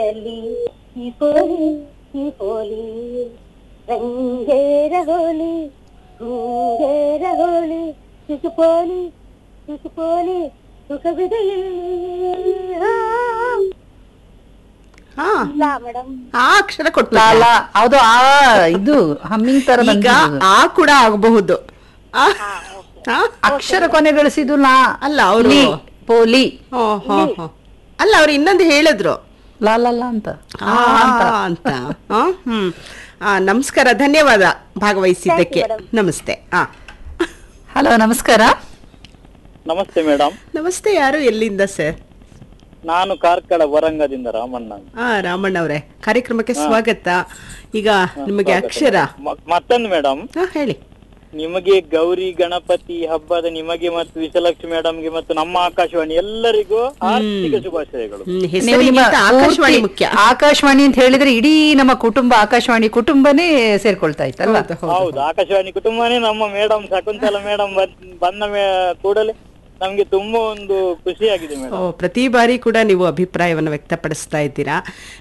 होली की होली की होली रंगेर होली गूंगेर होली ಚಿಕ್ಕಪೋಲಿ ಚಿಕ್ಕಪೋಲಿ ಸುಖವಿದೆಯಲ್ಲಿ ಹಾ ಮೇಡಮ್ ಆ ಅಕ್ಷರ ಕೊಟ್ಟ ಲಾಲ ಅದು ಆ ಇದು ಹಮ್ಮಿಂಗ್ ತರ ಈಗ ಬಂದಿರೋದು. ಆ ಕೂಡ ಆಗಬಹುದು ಆ, ಆ? ಅಕ್ಷರ ಕೊನೆಗಳಿಸಿದ್ದು ಲಾ ಅಲ್ಲ ಅವರು ಲಿ, ಪೋಲಿ ಅಲ್ಲ ಅವ್ರು ಇನ್ನೊಂದು ಹೇಳಿದ್ರು ಲಾ ಲಾ ಲಾ ಅಂತ ಆ ಅಂತ ಆ, ಹ್ಮ್ ನಮಸ್ಕಾರ ಧನ್ಯವಾದ ಭಾಗವಹಿಸಿದ್ದಕ್ಕೆ Thank you, ನಮಸ್ತೆ ಆ ಹಲೋ ನಮಸ್ಕಾರ. ನಮಸ್ತೆ ಮೇಡಮ್. ನಮಸ್ತೆ ಯಾರು ಎಲ್ಲಿಂದ ಸರ್? ನಾನು ಕಾರ್ಕಳ ವರಂಗದಿಂದ ರಾಮಣ್ಣ. ರಾಮಣ್ಣ ಅವರೇ ಕಾರ್ಯಕ್ರಮಕ್ಕೆ ಸ್ವಾಗತ. ಈಗ ನಿಮಗೆ ಅಕ್ಷರ ಮತ್ತೊಂದು ಮೇಡಮ್, ಹೇಳಿ. ನಿಮಗೆ ಗೌರಿ ಗಣಪತಿ ಹಬ್ಬದ ನಿಮಗೆ ಮತ್ತು ವಿಜಯಲಕ್ಷ್ಮಿ ಮೇಡಮ್ಗೆ ಮತ್ತು ನಮ್ಮ ಆಕಾಶವಾಣಿ ಎಲ್ಲರಿಗೂ ಆರ್ಥಿಕ ಶುಭಾಶಯಗಳು. ನೀವು ನಿಮ್ಮ ಹೆಸರಿಗಿಂತ ಆಕಾಶವಾಣಿ ಪೂರ್ತಿ ಮುಖ್ಯ. ಆಕಾಶವಾಣಿ ಅಂತ ಹೇಳಿದ್ರೆ ಇಡೀ ನಮ್ಮ ಕುಟುಂಬ ಆಕಾಶವಾಣಿ ಕುಟುಂಬನೇ ಸೇರ್ಕೊಳ್ತಾ ಇತ್ತಲ್ಲ. ಹೌದು, ಹೌದು. ಹೌದು, ಆಕಾಶವಾಣಿ ಕುಟುಂಬನೇ ನಮ್ಮ ಮೇಡಮ್ ಶಕುಂತಲ ಮೇಡಮ್ ಬಂದ ಕೂಡಲೇ ನಮ್ಗೆ ತುಂಬಾ ಒಂದು ಖುಷಿಯಾಗಿದೆ ಮೇಡಮ್. ಪ್ರತಿ ಬಾರಿ ಕೂಡ ನೀವು ಅಭಿಪ್ರಾಯವನ್ನು ವ್ಯಕ್ತಪಡಿಸ್ತಾ ಇದ್ದೀರಾ.